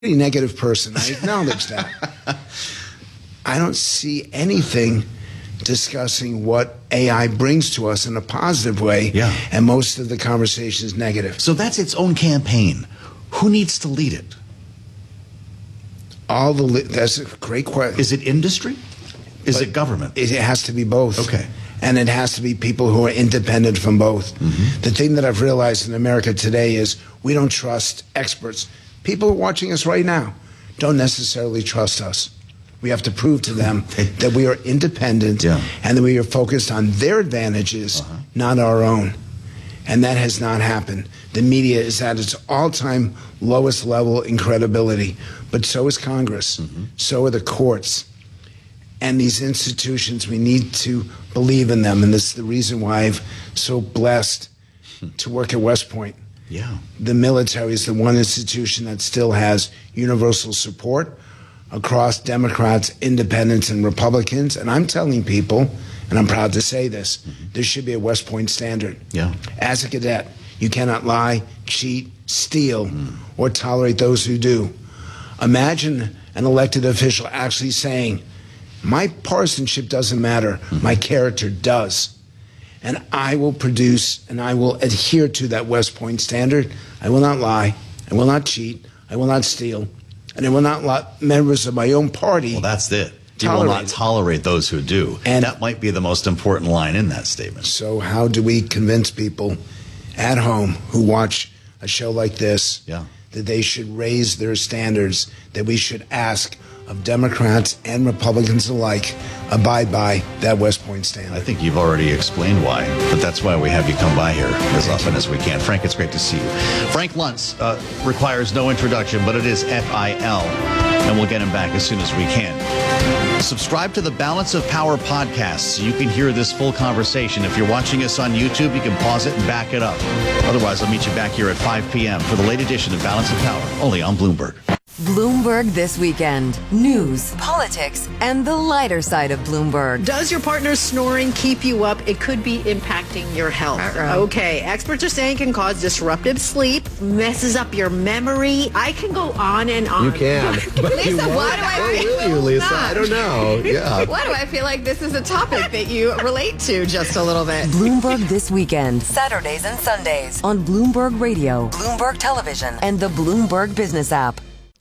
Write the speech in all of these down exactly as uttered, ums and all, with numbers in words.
pretty negative person. I acknowledge that. I don't see anything discussing what A I brings to us in a positive way, yeah. and most of the conversation is negative. So that's its own campaign. Who needs to lead it? All the that's a great question. Is it industry? Is but it government? It has to be both. Okay. And it has to be people who are independent from both. Mm-hmm. The thing that I've realized in America today is we don't trust experts. People watching us right now don't necessarily trust us. We have to prove to them that we are independent yeah. and that we are focused on their advantages, uh-huh. not our own. And that has not happened. The media is at its all-time lowest level in credibility, but so is Congress, mm-hmm. so are the courts. And these institutions, we need to believe in them. And this is the reason why I'm so blessed to work at West Point. Yeah. The military is the one institution that still has universal support across Democrats, independents, and Republicans. And I'm telling people, and I'm proud to say this, mm-hmm. there should be a West Point standard. Yeah. As a cadet, you cannot lie, cheat, steal, mm. or tolerate those who do. Imagine an elected official actually saying, my partisanship doesn't matter, mm-hmm. my character does. And I will produce and I will adhere to that West Point standard. I will not lie, I will not cheat, I will not steal, and I will not let members of my own party. Well, that's it. You will not tolerate those who do. And that might be the most important line in that statement. So how do we convince people at home who watch a show like this yeah. that they should raise their standards, that we should ask of Democrats and Republicans alike abide by that West Point standard? I think you've already explained why, but that's why we have you come by here as often as we can. Frank, it's great to see you. Frank Luntz uh, requires no introduction, but it is F I L, and we'll get him back as soon as we can. Subscribe to the Balance of Power podcast so you can hear this full conversation. If you're watching us on YouTube, you can pause it and back it up. Otherwise, I'll meet you back here at five p.m. for the late edition of Balance of Power, only on Bloomberg. Bloomberg This Weekend. News, politics, and the lighter side of Bloomberg. Does your partner's snoring keep you up? It could be impacting your health. Uh-oh. Okay, experts are saying it can cause disruptive sleep, messes up your memory. I can go on and on. You can. Lisa, why do I oh, feel will you, Lisa? not? I don't know. Yeah. Why do I feel like this is a topic that you relate to just a little bit? Bloomberg This Weekend, Saturdays and Sundays on Bloomberg Radio, Bloomberg Television, and the Bloomberg Business app.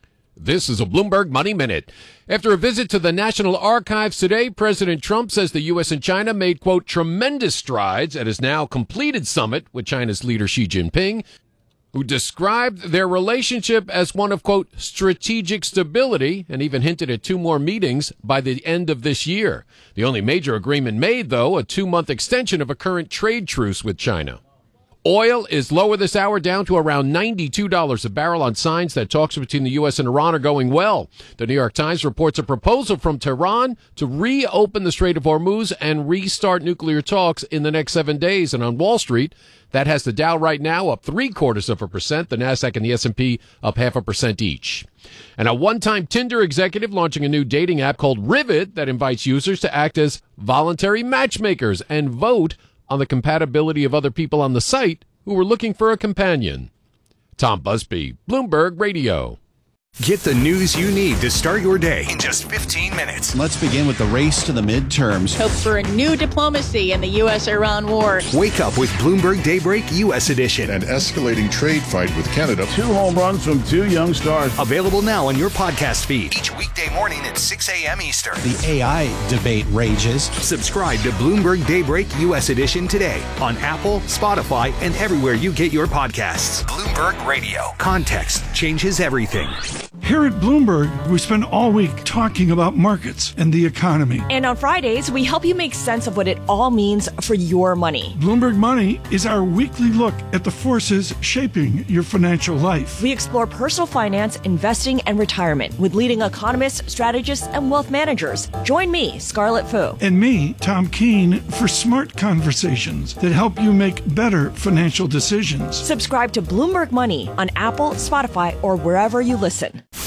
This is a Bloomberg Money Minute. After a visit to the National Archives today, President Trump says the U S and China made, quote, tremendous strides at his now completed summit with China's leader Xi Jinping, who described their relationship as one of, quote, strategic stability, and even hinted at two more meetings by the end of this year. The only major agreement made, though, a two-month extension of a current trade truce with China. Oil is lower this hour, down to around ninety-two dollars a barrel on signs that talks between the U S and Iran are going well. The New York Times reports a proposal from Tehran to reopen the Strait of Hormuz and restart nuclear talks in the next seven days. And on Wall Street, that has the Dow right now up three quarters of a percent, the NASDAQ and the S and P up half a percent each. And a one-time Tinder executive launching a new dating app called Rivet that invites users to act as voluntary matchmakers and vote on the compatibility of other people on the site who were looking for a companion. Tom Busby, Bloomberg Radio. Get the news you need to start your day in just fifteen minutes. Let's begin with the race to the midterms. Hope for a new diplomacy in the U S Iran war. Wake up with Bloomberg Daybreak U S Edition. An escalating trade fight with Canada. Two home runs from two young stars. Available now on your podcast feed. Each weekday morning at six a.m. Eastern. The A I debate rages. Subscribe to Bloomberg Daybreak U S Edition today on Apple, Spotify, and everywhere you get your podcasts. Bloomberg Radio. Context changes everything. Here at Bloomberg, we spend all week talking about markets and the economy. And on Fridays, we help you make sense of what it all means for your money. Bloomberg Money is our weekly look at the forces shaping your financial life. We explore personal finance, investing, and retirement with leading economists, strategists, and wealth managers. Join me, Scarlett Fu. And me, Tom Keene, for smart conversations that help you make better financial decisions. Subscribe to Bloomberg Money on Apple, Spotify, or wherever you listen.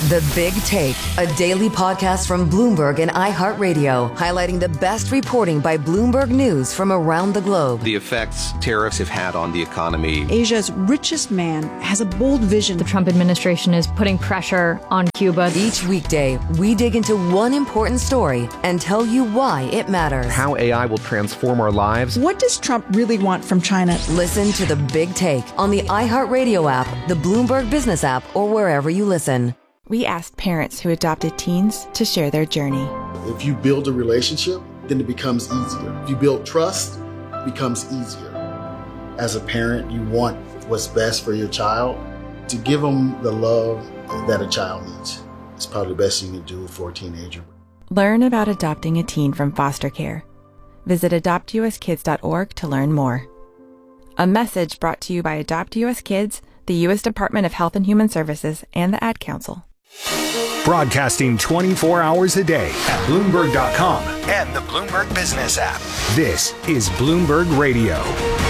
The Big Take, a daily podcast from Bloomberg and iHeartRadio, highlighting the best reporting by Bloomberg News from around the globe. The effects tariffs have had on the economy. Asia's richest man has a bold vision. The Trump administration is putting pressure on Cuba. Each weekday, we dig into one important story and tell you why it matters. How A I will transform our lives. What does Trump really want from China? Listen to The Big Take on the iHeartRadio app, the Bloomberg Business app, or wherever you listen. We asked parents who adopted teens to share their journey. If you build a relationship, then it becomes easier. If you build trust, it becomes easier. As a parent, you want what's best for your child. To give them the love that a child needs, it's probably the best you can do for a teenager. Learn about adopting a teen from foster care. Visit adopt u s kids dot org to learn more. A message brought to you by Adopt U S Kids, the U S Department of Health and Human Services, and the Ad Council. Broadcasting twenty-four hours a day at Bloomberg dot com and the Bloomberg Business app. This is Bloomberg Radio.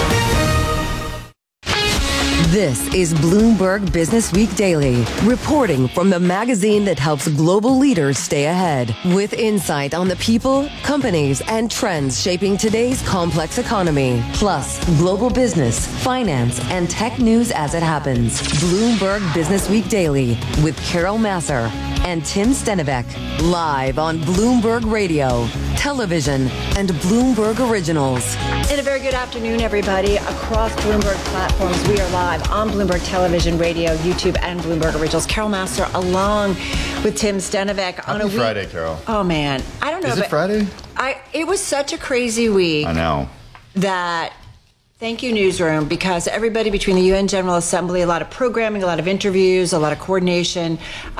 This is Bloomberg Business Week Daily, reporting from the magazine that helps global leaders stay ahead, with insight on the people, companies, and trends shaping today's complex economy, plus global business, finance, and tech news as it happens. Bloomberg Business Week Daily with Carol Massar and Tim Stenivek, live on Bloomberg Radio, television, and Bloomberg Originals. And a very good afternoon, everybody. Across Bloomberg platforms, we are live on Bloomberg Television, Radio, YouTube, and Bloomberg Originals. Carol Massar along with Tim Stenivek on Happy a week. Friday, Carol. Oh, man. I don't know. Is it but Friday? I, it was such a crazy week. I know. That... Thank you, Newsroom, because everybody between the U N General Assembly, a lot of programming, a lot of interviews, a lot of coordination,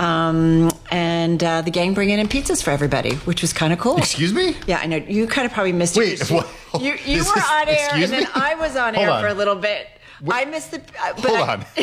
um, and uh, the gang bringing in pizzas for everybody, which was kind of cool. Excuse me? Yeah, I know. You kind of probably missed Wait, it. what? You, you were this, on air, and me? then I was on Hold air on. for a little bit. Wait, I missed the... Uh, but hold I, on.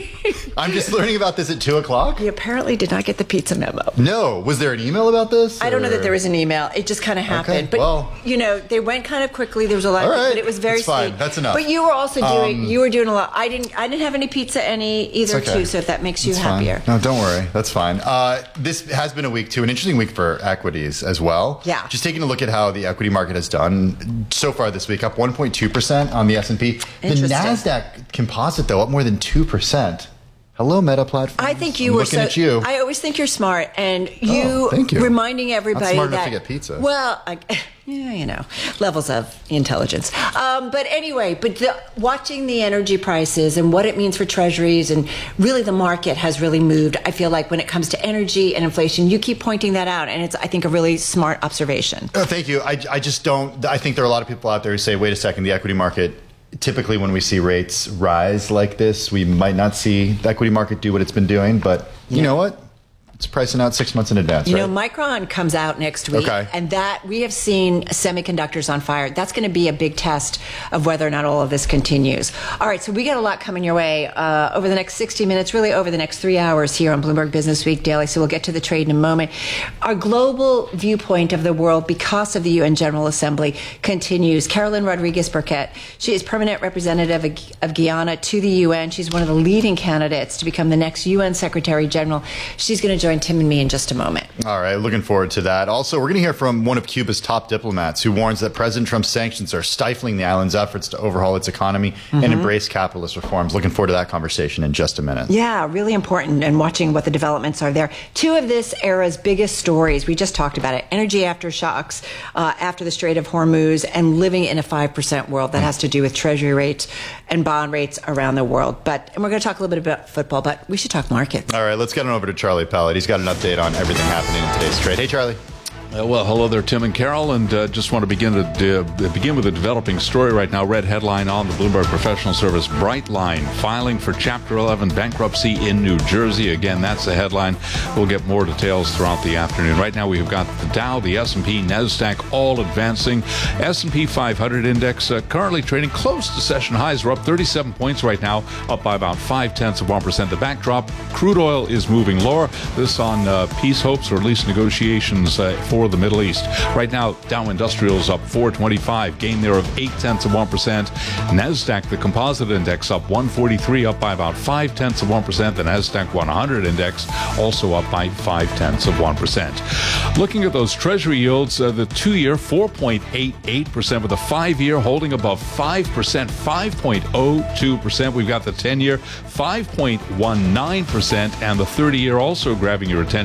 I'm just learning about this at two o'clock? You apparently did not get the pizza memo. No. Was there an email about this? I don't know or? that there was an email. It just kind of happened. Okay, but, well. you know, they went kind of quickly. There was a lot All of... right. But it was very It's fine. sweet. That's enough. But you were also doing... Um, you were doing a lot. I didn't I didn't have any pizza any either, okay. too, so if that makes you It's happier. Fine. No, don't worry. That's fine. Uh, this has been a week, too. An interesting week for equities as well. Yeah. Just taking a look at how the equity market has done so far this week, up one point two percent on the S and P. The NASDAQ composite, though, up more than two percent. Hello, Meta Platforms. I think you I'm were looking so. at you. I always think you're smart, and you, Oh, thank you. reminding everybody Not smart that enough to get pizza. Well, I, yeah, you know, levels of intelligence. Um, but anyway, but the, watching the energy prices and what it means for treasuries, and really the market has really moved. I feel like when it comes to energy and inflation, you keep pointing that out, and it's I think a really smart observation. Oh, thank you. I, I just don't. I think there are a lot of people out there who say, "Wait a second, the equity market." Typically, when we see rates rise like this, we might not see the equity market do what it's been doing. But you Yeah. know what? It's pricing out six months in advance, You right? know, Micron comes out next week, Okay. and that we have seen semiconductors on fire. That's going to be a big test of whether or not all of this continues. All right, so we got a lot coming your way uh, over the next sixty minutes, really over the next three hours here on Bloomberg Business Week Daily. So we'll get to the trade in a moment. Our global viewpoint of the world, because of the U N General Assembly, continues. Carolyn Rodriguez Burkett, she is permanent representative of, of Guyana to the U N. She's one of the leading candidates to become the next U N Secretary General. She's going to join Tim and me in just a moment. All right, looking forward to that. Also, we're going to hear from one of Cuba's top diplomats who warns that President Trump's sanctions are stifling the island's efforts to overhaul its economy Mm-hmm. and embrace capitalist reforms. Looking forward to that conversation in just a minute. Yeah, really important, and watching what the developments are there. Two of this era's biggest stories, we just talked about it, energy aftershocks uh, after the Strait of Hormuz, and living in a five percent world that has to do with treasury rates and bond rates around the world. But and we're going to talk a little bit about football, but we should talk markets. All right, let's get on over to Charlie Pellet. He's got an update on everything happening in today's trade. Hey, Charlie. Uh, well, hello there, Tim and Carol, and uh, just want to begin to uh, begin with a developing story right now. Red headline on the Bloomberg Professional Service: Brightline filing for Chapter eleven bankruptcy in New Jersey. Again, that's the headline. We'll get more details throughout the afternoon. Right now, we've got the Dow, the S and P, NASDAQ all advancing. S and P five hundred index uh, currently trading close to session highs. We're up thirty-seven points right now, up by about five tenths of one percent. The backdrop: crude oil is moving lower. This on uh, peace hopes, or at least negotiations uh, for for the Middle East. Right now, Dow Industrials up four twenty-five, gain there of eight tenths of one percent. NASDAQ, the composite index, up one forty-three, up by about five tenths of one percent. The NASDAQ one hundred index also up by five tenths of one percent. Looking at those Treasury yields, uh, the two-year four point eight eight percent, with the five-year holding above five percent, five point oh two percent. We've got the ten-year five point one nine percent, and the thirty-year also grabbing your attention.